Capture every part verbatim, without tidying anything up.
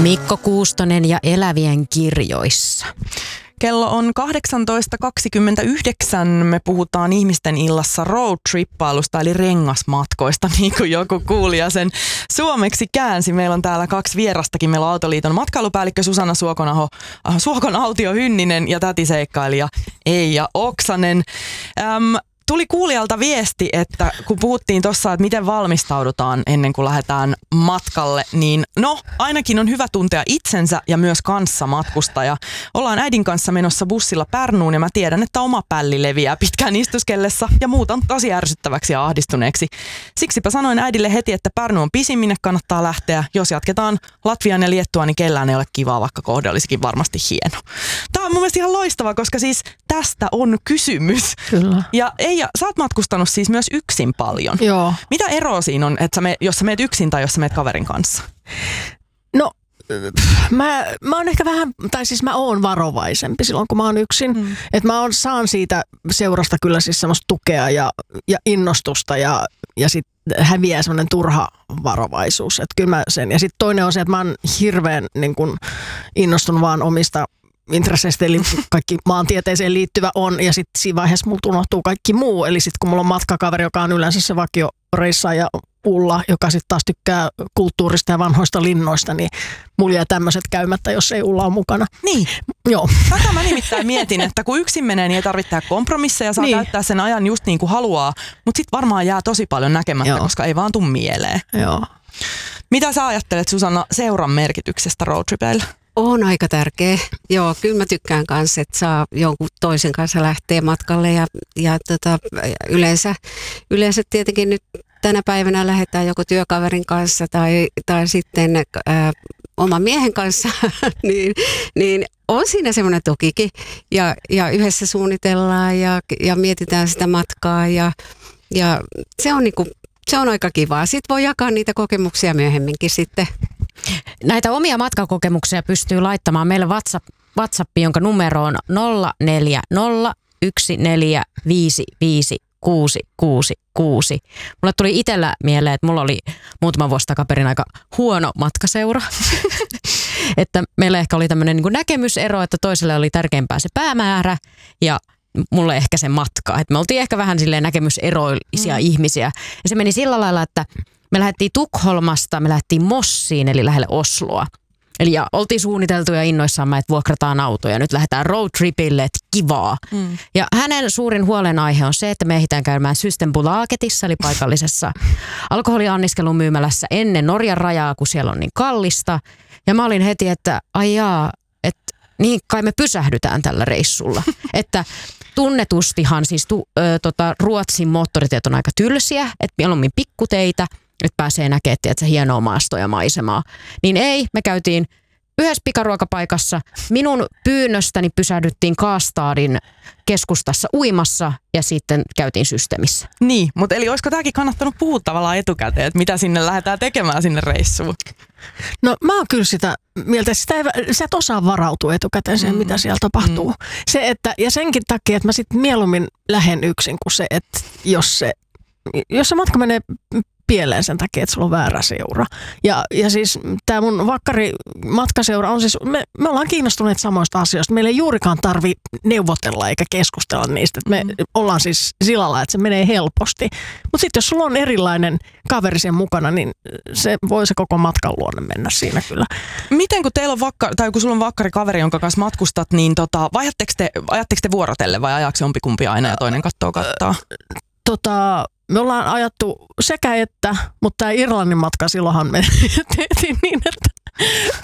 Mikko Kuustonen ja Elävien kirjoissa. Kello on kahdeksantoista kaksikymmentäyhdeksän. Me puhutaan ihmisten illassa roadtrippailusta eli rengasmatkoista, niin kuin joku kuulija sen suomeksi käänsi. Meillä on täällä kaksi vierastakin. Meillä on Autoliiton matkailupäällikkö Susanna Suokonaho, äh, Suokon Autio Hynninen ja tätiseikkailija Eija Oksanen. Äm, Tuli kuulijalta viesti, että kun puhuttiin tuossa, että miten valmistaudutaan ennen kuin lähdetään matkalle, niin no ainakin on hyvä tuntea itsensä ja myös kanssamatkustaja. Ollaan äidin kanssa menossa bussilla Pärnuun ja mä tiedän, että oma pälli leviää pitkään istuskellessa ja muutan tosi ärsyttäväksi ja ahdistuneeksi. Siksipä sanoin äidille heti, että Pärnu on pisin, minne kannattaa lähteä. Jos jatketaan Latviaan ja Liettuaan, niin kellään ei ole kivaa, vaikka kohde olisikin varmasti hieno. Tämä on mun mielestä ihan loistava, koska siis tästä on kysymys. Kyllä. Ja ei Ja sä oot matkustanut siis myös yksin paljon. Joo. Mitä eroa siinä on, että sä me, jos sä meet yksin tai jos sä meet kaverin kanssa? No, mä, mä oon ehkä vähän, tai siis mä oon varovaisempi silloin, kun mä oon yksin. Mm. Että mä oon, saan siitä seurasta kyllä siis semmoista tukea ja, ja innostusta ja, ja sit häviää semmoinen turha varovaisuus. Että kyllä mä sen. Ja sitten toinen on se, että mä oon hirveän niin kun innostunut vaan omista intresseistä, eli kaikki maantieteeseen liittyvä on, ja sitten siinä vaiheessa mulla unohtuu kaikki muu, eli sitten kun mulla on matkakaveri, joka on yleensä se vakioreissaaja Ulla, joka sitten taas tykkää kulttuurista ja vanhoista linnoista, niin mulla jää tämmöiset käymättä, jos ei Ulla ole mukana. Niin. Joo. Tätä mä nimittäin mietin, että kun yksin menee, niin ei tarvitse tehdä kompromisseja, saa niin käyttää sen ajan just niin kuin haluaa, mutta sitten varmaan jää tosi paljon näkemättä, Joo. koska ei vaan tuu mieleen. Joo. Mitä sä ajattelet, Susanna, seuran merkityksestä roadtripeillä? On aika tärkeä. Joo, kyllä mä tykkään kanssa, että saa jonkun toisen kanssa lähteä matkalle ja, ja tota, yleensä, yleensä tietenkin nyt tänä päivänä lähdetään joko työkaverin kanssa tai, tai sitten ää, oman miehen kanssa, niin, niin on siinä semmoinen tukikin ja, ja yhdessä suunnitellaan ja, ja mietitään sitä matkaa ja, ja se on niinku, se on aika kivaa. Sitten voi jakaa niitä kokemuksia myöhemminkin sitten. Näitä omia matkakokemuksia pystyy laittamaan meille WhatsApp, WhatsAppiin, jonka numero on nolla neljä nolla yksi neljä viisi viisi kuusi kuusi kuusi. Mulle tuli itsellä mieleen, että mulla oli muutama vuosi takaperin aika huono matkaseura. Että meillä ehkä oli tämmöinen niin kuin näkemysero, että toiselle oli tärkeämpää se päämäärä ja mulle ehkä se matka. Että me oltiin ehkä vähän silleen näkemyseroisia mm. ihmisiä. Ja se meni sillä lailla, että me lähdettiin Tukholmasta, me lähdettiin Mossiin, eli lähelle Osloa. Eli ja oltiin suunniteltu ja innoissaamme, että vuokrataan autoja. Nyt lähdetään roadtripille, että kivaa. Mm. Ja hänen suurin huolenaihe on se, että me ehditään käymään Systembolagetissa, eli paikallisessa alkoholianniskelun myymälässä ennen Norjan rajaa, kun siellä on niin kallista. Ja mä olin heti, että ai jaa, että niin kai me pysähdytään tällä reissulla. Että tunnetustihan siis tu, ö, tota, Ruotsin moottoritiet on aika tylsiä, että mieluummin pikkuteitä, että pääsee näkemään, että se hienoa maastoa ja maisemaa. Niin ei, me käytiin yhdessä pikaruokapaikassa. Minun pyynnöstäni pysähdyttiin Kaastadin keskustassa uimassa ja sitten käytiin Systemissä. Niin, mutta eli olisiko tämäkin kannattanut puhua tavallaan etukäteen, että mitä sinne lähdetään tekemään sinne reissuun? No mä oon kyllä sitä mieltä, että sitä ei, sä et osaa varautua etukäteen siihen, mm. mitä siellä tapahtuu. Mm. Se, että, ja senkin takia, että mä sitten mieluummin lähden yksin kuin se, että jos se, jos se matka menee pieleen sen takia, että sulla on väärä seura. Ja, ja siis tämä mun vakkari matkaseura on siis, me, me ollaan kiinnostuneet samoista asioista. Meillä ei juurikaan tarvi neuvotella eikä keskustella niistä. Me mm. ollaan siis sillä lailla, että se menee helposti. Mutta sitten jos sulla on erilainen kaveri sen mukana, niin se voi se koko matkan luonne mennä siinä kyllä. Miten kun teillä on vakkari, tai kun sulla on vakkari kaveri, jonka kanssa matkustat, niin tota, vaihdatteko te, ajatteko te vuorotelle vai ajaako jompikumpi aina ja toinen kattoo kattaa? Tota... Me ollaan ajattu sekä että, mutta tämä Irlannin matka silloinhan me tehtiin niin, että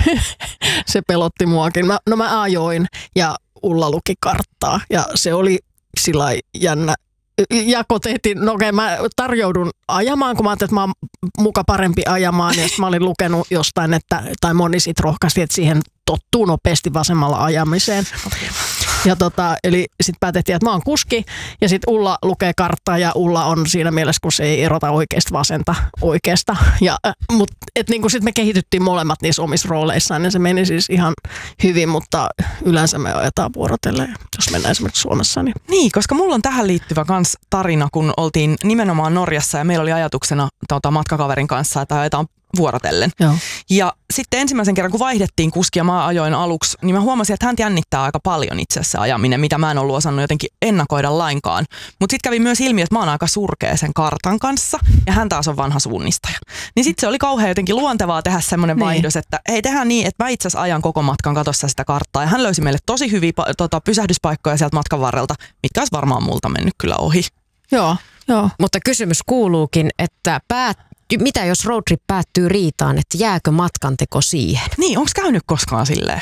se pelotti muakin. Mä, no mä ajoin ja Ulla luki karttaa ja se oli sillä jännä. Jako tehtiin, no okei, mä tarjoudun ajamaan, kun mä ajattelin, että mä oon muka parempi ajamaan. Ja sitten mä olin lukenut jostain, että, tai moni sit rohkaisi, että siihen tottuu nopeasti vasemmalla ajamiseen. Ja tota, eli sitten päätettiin, että mä oon kuski ja sitten Ulla lukee karttaa ja Ulla on siinä mielessä, kun se ei erota oikeasta vasenta oikeasta. Ja, mutta et niin sitten me kehityttiin molemmat niissä omissa rooleissaan, niin se meni siis ihan hyvin, mutta yleensä me ajetaan vuorotellen, jos mennään esimerkiksi Suomessa. Niin, niin koska mulla on tähän liittyvä kans tarina, kun oltiin nimenomaan Norjassa ja meillä oli ajatuksena tota, matkakaverin kanssa, että ajetaan vuorotellen. Joo. Ja sitten ensimmäisen kerran, kun vaihdettiin kuskia, mä ajoin aluksi, niin mä huomasin, että hän jännittää aika paljon itse asiassa ajaminen, mitä mä en ollut osannut jotenkin ennakoida lainkaan. Mutta sitten kävi myös ilmi, että mä oon aika surkea sen kartan kanssa ja hän taas on vanha suunnistaja. Niin sitten se oli kauhean jotenkin luontevaa tehdä semmoinen niin. vaihdos, että hei, tehdään niin, että mä itse asiassa ajan koko matkan katossa sitä karttaa. Ja hän löysi meille tosi hyviä tota, pysähdyspaikkoja sieltä matkan varrelta, mitkä olisi varmaan multa mennyt kyllä ohi. Joo, joo. Mutta kysymys kuuluukin, että päät, mitä jos roadtrip päättyy riitaan, että jääkö matkanteko siihen? Niin, onko käynyt koskaan silleen?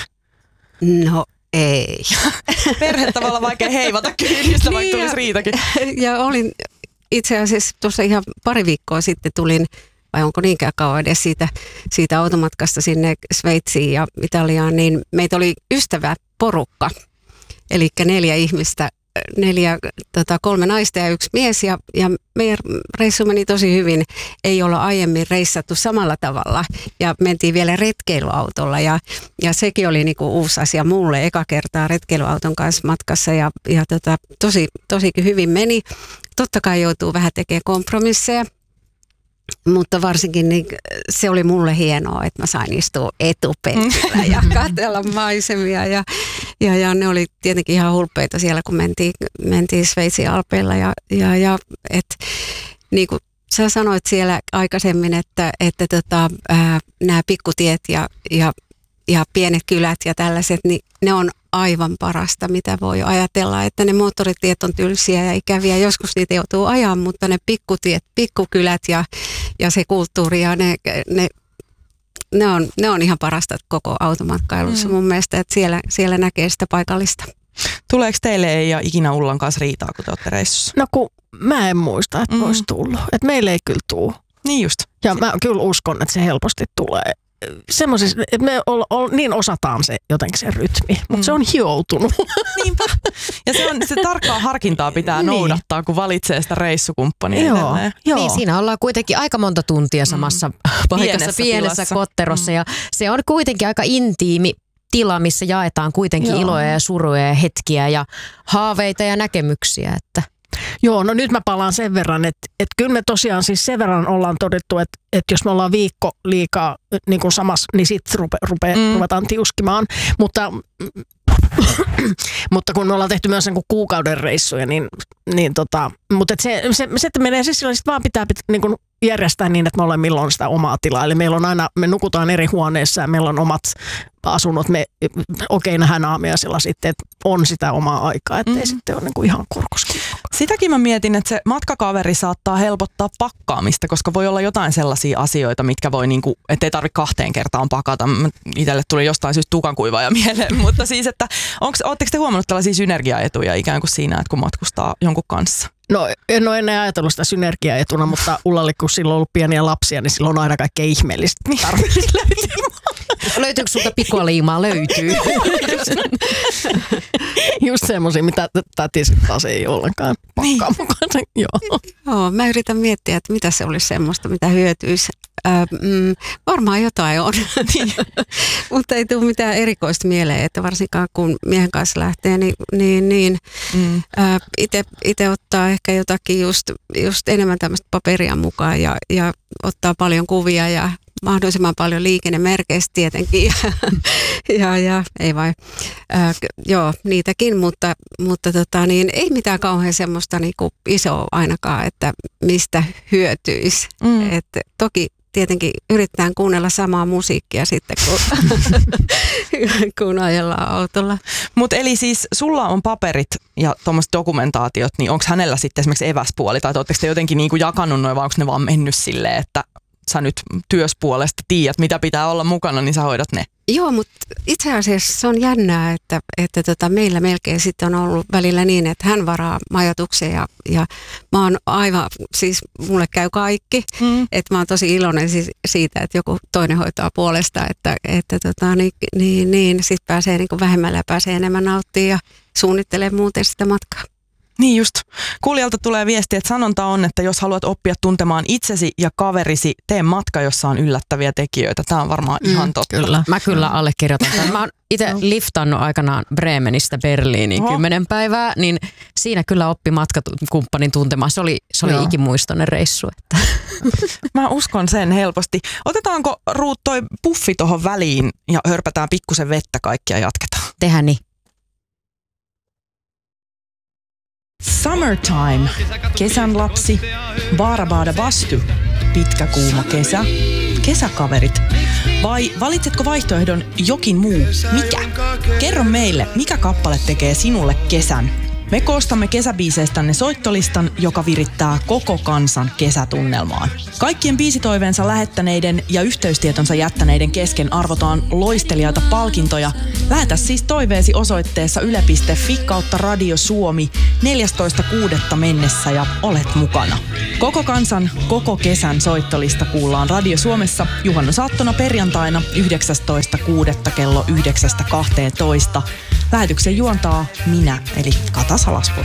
No ei. Perhettä voi olla vaikea heivata kyydistä, niin vaikka tulisi riitakin. Ja olin itse asiassa tuossa ihan pari viikkoa sitten tulin, vai onko niinkään kauan edes siitä, siitä automatkasta sinne Sveitsiin ja Italiaan, niin meitä oli ystäväporukka, eli neljä ihmistä, neljä, tota, kolme naista ja yksi mies ja, ja meidän reissu meni tosi hyvin. Ei olla aiemmin reissattu samalla tavalla ja mentiin vielä retkeilyautolla ja, ja sekin oli niinku uusi asia mulle eka kertaa retkeilyauton kanssa matkassa ja, ja tota, tosi, tosikin hyvin meni. Totta kai joutuu vähän tekemään kompromisseja. Mutta varsinkin niin se oli mulle hienoa, että mä sain istua etupenkillä ja katsella maisemia. Ja, ja, ja ne oli tietenkin ihan hulppeita siellä, kun mentiin, mentiin Sveitsin alpeilla. Ja, ja, ja et, niin kuin sä sanoit siellä aikaisemmin, että, että tota, nämä pikkutiet ja, ja, ja pienet kylät ja tällaiset, niin ne on aivan parasta, mitä voi ajatella, että ne moottoritiet on tylsiä ja ikäviä. Joskus niitä joutuu ajaa, mutta ne pikkutiet, pikkukylät ja, ja se kulttuuri ja ne, ne, ne, on, ne on ihan parasta koko automatkailussa mm. mun mielestä, että siellä, siellä näkee sitä paikallista. Tuleeko teille ei ja ikinä Ullan kanssa riitaa, kun te olette reissussa? No kun mä en muista, että mm. olisi tullut. Että meille ei kyllä tule. Niin just. Ja mä kyllä uskon, että se helposti tulee. Semmoisissa, että me ol, ol, niin osataan se jotenkin se rytmi, mutta mm. se on hioutunut. Niinpä. Ja se, on, se tarkkaa harkintaa pitää niin. noudattaa, kun valitsee sitä reissukumppania. Joo, joo. Niin, siinä ollaan kuitenkin aika monta tuntia samassa mm. paikassa, pienessä, pienessä kotterossa mm. ja se on kuitenkin aika intiimi tila, missä jaetaan kuitenkin joo. iloja ja suruja ja hetkiä ja haaveita ja näkemyksiä, että joo, no nyt mä palaan sen verran, että, että kyllä me tosiaan siis sen verran ollaan todettu, että, että jos me ollaan viikko liikaa niin kuin samassa, niin sitten rupe, rupe, mm. ruvetaan tiuskimaan. Mutta, mutta kun me ollaan tehty myös niin kuin kuukauden reissuja, niin, niin tota, mutta se, se, se menee siis sillä, vaan pitää, pitää niin kuin järjestää niin, että me ollaan milloin sitä omaa tilaa. Eli meillä on aina, me nukutaan eri huoneissa ja meillä on omat asunnot. Me okei nähdään aamiaisella sitten, että on sitä omaa aikaa, ettei mm. sitten ole niin kuin ihan korkoskin. Sitäkin mä mietin, että se matkakaveri saattaa helpottaa pakkaamista, koska voi olla jotain sellaisia asioita, mitkä voi, niinku, ettei tarvitse kahteen kertaan pakata. Itselle tuli jostain syystä tukankuivaaja mieleen, mutta siis, että ootteko te huomannut tällaisia synergiaetuja ikään kuin siinä, että kun matkustaa jonkun kanssa? No en ole ennen ajatellut sitä synergiaetuna, mutta Ullalle kun silloin on ollut pieniä lapsia, niin silloin on aina kaikkea ihmeellistä. Tarvitsisi löytyä. Löytyykö sulta pikualiimaa? Löytyy. Just semmoisia, mitä tätis taas ei ollenkaan pakkaa niin. mukaan. Joo. Joo, mä yritän miettiä, että mitä se olisi semmoista, mitä hyötyisi. Äh, mm, varmaan jotain on, mutta ei tule mitään erikoista mieleen, että varsinkaan kun miehen kanssa lähtee, niin, niin, niin mm. äh, itse ottaa ehkä jotakin just, just enemmän tämmöistä paperia mukaan ja, ja ottaa paljon kuvia ja mahdollisimman paljon liikennemerkeistä tietenkin ja, ja ei vai, äh, joo niitäkin, mutta, mutta tota, niin, ei mitään kauhean semmoista niinku isoa ainakaan, että mistä hyötyisi. Mm. Et, toki tietenkin yritetään kuunnella samaa musiikkia sitten, kun, kun ajellaan autolla. Mutta eli siis sulla on paperit ja tuommoiset dokumentaatiot, niin onko hänellä sitten esimerkiksi eväspuoli, tai oletteko te jotenkin niinku jakanut noin, vai onko ne vaan mennyt silleen, että sä nyt työspuolesta tiedät, mitä pitää olla mukana, niin sä hoidat ne? Joo, mutta itse asiassa se on jännää, että, että tota, meillä melkein sitten on ollut välillä niin, että hän varaa majoituksen ja, ja mä oon aivan, siis mulle käy kaikki, mm. että mä oon tosi iloinen siis siitä, että joku toinen hoitaa puolesta, että, että tota, niin, niin, niin sit pääsee niin kuin vähemmällä ja pääsee enemmän nauttimaan ja suunnittelee muuten sitä matkaa. Niin just. Kuulijalta tulee viesti, että sanonta on, että jos haluat oppia tuntemaan itsesi ja kaverisi, tee matka, jossa on yllättäviä tekijöitä. Tämä on varmaan mm, ihan totta. Kyllä. Mä kyllä allekirjoitan tämän. Mä oon itse liftannut aikanaan Bremenistä Berliiniin Oho. kymmenen päivää, niin siinä kyllä oppi matkakumppanin tuntemaan. Se oli, se oli ikimuistoinen reissu. Että. Mä uskon sen helposti. Otetaanko Ruut toi puffi tuohon väliin ja hörpätään pikkusen vettä kaikkia ja jatketaan? Tehdään niin. Summertime, kesän lapsi, Baarabaada Bastu, pitkä kuuma kesä, kesäkaverit. Vai valitsetko vaihtoehdon jokin muu? Mikä? Kerro meille, mikä kappale tekee sinulle kesän? Me koostamme kesäbiiseistänne soittolistan, joka virittää koko kansan kesätunnelmaan. Kaikkien biisitoiveensa lähettäneiden ja yhteystietonsa jättäneiden kesken arvotaan loistelijaita palkintoja. Lähetä siis toiveesi osoitteessa yle piste fi kautta Radio Suomi neljästoista kuudetta mennessä ja olet mukana. Koko kansan, koko kesän soittolista kuullaan Radio Suomessa juhannusaattona perjantaina yhdeksästoista kuudetta kello yhdeksästä kahteentoista. Lähetyksen juontaa minä, eli Kata Salaspuro.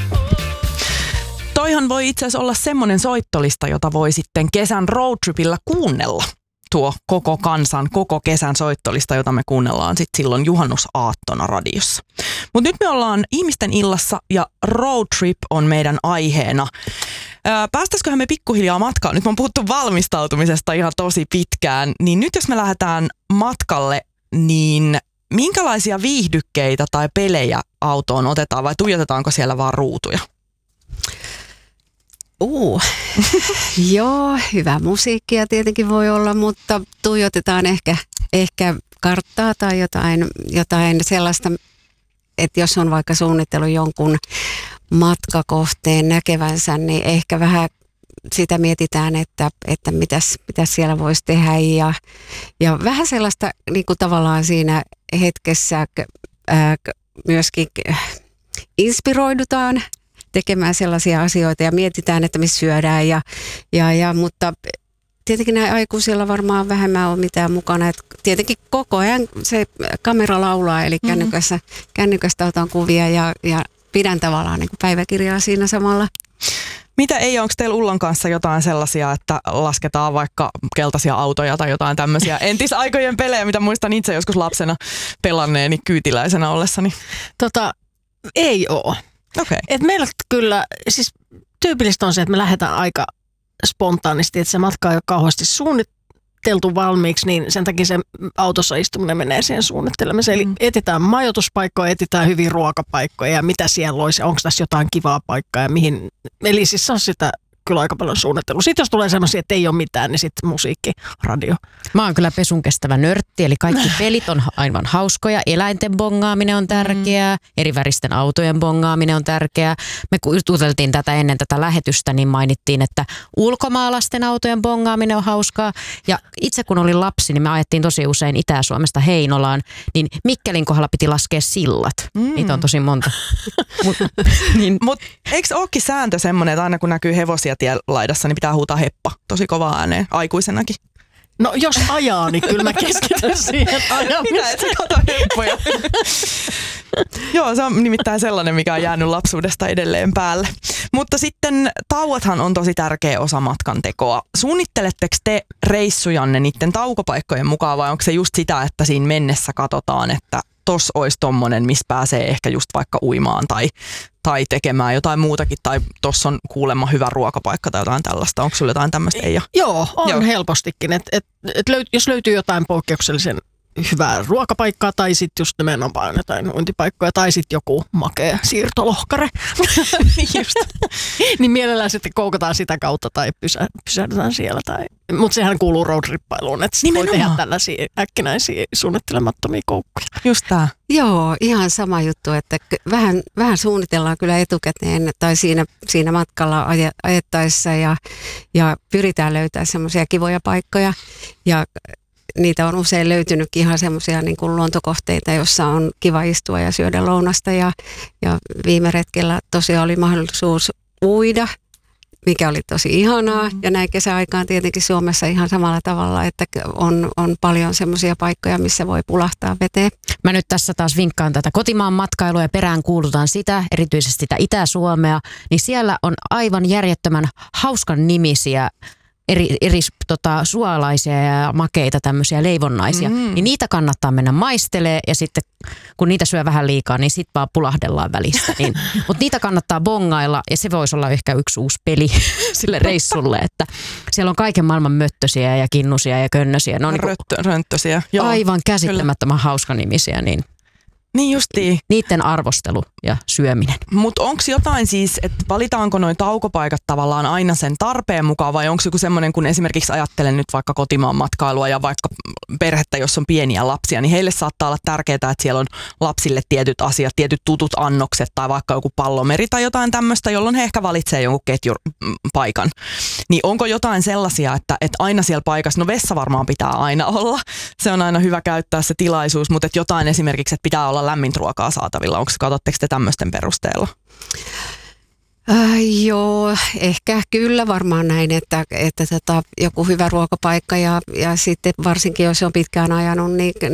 Toihan voi itse asiassa olla semmoinen soittolista, jota voi sitten kesän roadtripillä kuunnella. Tuo koko kansan, koko kesän soittolista, jota me kuunnellaan sitten silloin juhannusaattona radiossa. Mutta nyt me ollaan ihmisten illassa ja roadtrip on meidän aiheena. Ää, päästäisiköhän me pikkuhiljaa matkaan? Nyt me on puhuttu valmistautumisesta ihan tosi pitkään. Niin nyt jos me lähdetään matkalle, niin minkälaisia viihdykkeitä tai pelejä autoon otetaan vai tuijotetaanko siellä vaan ruutuja? Uh. Joo, hyvä musiikkia tietenkin voi olla, mutta tuijotetaan ehkä, ehkä karttaa tai jotain, jotain sellaista, että jos on vaikka suunnittelu jonkun matkakohteen näkevänsä, niin ehkä vähän sitä mietitään, että, että mitäs, mitäs siellä voisi tehdä ja, ja vähän sellaista niin kuin tavallaan siinä hetkessä ää, myöskin inspiroidutaan tekemään sellaisia asioita ja mietitään, että missä syödään ja, ja, ja mutta tietenkin näin aikuisilla varmaan vähemmän on mitään mukana. Et tietenkin koko ajan se kamera laulaa, eli mm-hmm. kännykässä, kännykästä otan kuvia ja, ja pidän tavallaan niin kuin päiväkirjaa siinä samalla. Mitä ei, onko teillä Ullon kanssa jotain sellaisia, että lasketaan vaikka keltaisia autoja tai jotain tämmöisiä entisaikojen pelejä, mitä muistan itse joskus lapsena pelanneeni kyytiläisenä ollessani? Tota, ei oo. Okay. Et meillä kyllä, siis tyypillistä on se, että me lähdetään aika spontaanisti, että se matka ei ole kauheasti suunniteltu valmiiksi, niin sen takia se autossa istuminen menee siihen suunnittelemiseen. Eli mm. etsitään majoituspaikkoja, etsitään hyviä ruokapaikkoja ja mitä siellä olisi, onko tässä jotain kivaa paikkaa ja mihin. Eli siis on sitä kyllä aika paljon suunnittelua. Sitten jos tulee semmoisia, että ei ole mitään, niin sitten musiikki, radio. Mä oon kyllä pesun kestävä nörtti, eli kaikki pelit on aivan hauskoja. Eläinten bongaaminen on tärkeää, mm. eri väristen autojen bongaaminen on tärkeää. Me kun juteltiin tätä ennen tätä lähetystä, niin mainittiin, että ulkomaalaisten autojen bongaaminen on hauskaa. Ja itse kun olin lapsi, niin me ajettiin tosi usein Itä-Suomesta Heinolaan, niin Mikkelin kohdalla piti laskea sillat. Mm. Niitä on tosi monta. Mut, niin. Mut eikö olekin sääntö semmoinen, että aina kun näkyy hevosia tielaidassa, niin pitää huutaa heppa tosi kovaa ääneen aikuisenakin? No jos ajaa, niin kyllä mä keskityn siihen ajamiseen. Mitä, et sä kato heppoja? Joo, se on nimittäin sellainen, mikä on jäänyt lapsuudesta edelleen päälle. Mutta sitten tauothan on tosi tärkeä osa matkan tekoa. Suunnitteletteko te reissujanne niiden taukopaikkojen mukaan vai onko se just sitä, että siinä mennessä katsotaan, että tos olisi tommonen, missä pääsee ehkä just vaikka uimaan tai, tai tekemään jotain muutakin, tai tossa on kuulemma hyvä ruokapaikka tai jotain tällaista. Onko sulla jotain tämmöistä, Eija? Joo, on Joo. helpostikin. Et, et, et löyt, jos löytyy jotain poikkeuksellisen hyvää ruokapaikkaa, tai sitten just nimenomaan jotain uintipaikkoja, tai sitten joku makea siirtolohkare, just. niin mielellään sitten koukataan sitä kautta, tai pysä, pysähdytään siellä. Tai. Mutta sehän kuuluu roadtrippailuun, että voi tehdä tällaisia äkkinäisiä suunnittelemattomia koukkuja. Just tää. Joo, ihan sama juttu, että vähän, vähän suunnitellaan kyllä etukäteen tai siinä, siinä matkalla ajettaessa ja, ja pyritään löytämään semmoisia kivoja paikkoja ja niitä on usein löytynytkin ihan semmoisia niin kuin luontokohteita, jossa on kiva istua ja syödä lounasta ja, ja viime retkellä tosiaan oli mahdollisuus uida, mikä oli tosi ihanaa ja näin kesäaikaan tietenkin Suomessa ihan samalla tavalla, että on, on paljon semmoisia paikkoja, missä voi pulahtaa veteen. mä nyt tässä taas vinkkaan tätä kotimaan matkailua ja perään kuulutaan sitä, erityisesti sitä Itä-Suomea, niin siellä on aivan järjettömän hauskan nimisiä eri, eri tota, suolaisia ja makeita tämmöisiä leivonnaisia, mm. niin niitä kannattaa mennä maistelee ja sitten kun niitä syö vähän liikaa, niin sit vaan pulahdellaan välistä. Niin. Mutta niitä kannattaa bongailla ja se voisi olla ehkä yksi uusi peli sille reissulle, että siellä on kaiken maailman möttösiä ja kinnusia ja könnösiä. Ne on Röttö, rönttösiä. Joo, aivan käsittämättömän hauskanimisiä, niin Niin justiin. Niiden arvostelu ja syöminen. Mutta onko jotain siis, että valitaanko noin taukopaikat tavallaan aina sen tarpeen mukaan vai onko joku semmoinen, kun esimerkiksi ajattelen nyt vaikka kotimaan matkailua ja vaikka perhettä, jos on pieniä lapsia, niin heille saattaa olla tärkeää, että siellä on lapsille tietyt asiat, tietyt tutut annokset tai vaikka joku pallomeri tai jotain tämmöistä, jolloin he ehkä valitsee jonkun ketjupaikan. Niin onko jotain sellaisia, että, että aina siellä paikassa, no vessa varmaan pitää aina olla, se on aina hyvä käyttää se tilaisuus, mutta että jotain esimerkiksi, että pitää olla lämmintä ruokaa saatavilla. Onko katsotteko te tämmöisten perusteella? Äh, joo, ehkä kyllä varmaan näin, että, että tota, joku hyvä ruokapaikka ja, ja sitten varsinkin jos on pitkään ajanut, niin,